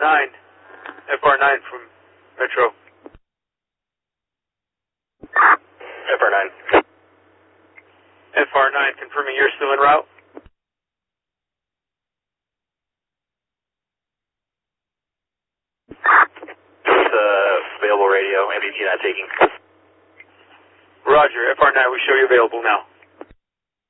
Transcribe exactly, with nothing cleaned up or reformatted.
nine. F R nine from Metro. F R nine. F R nine, confirming you're still en route. Just uh, available radio, M B T not taking. Roger, F R nine, we show you available now.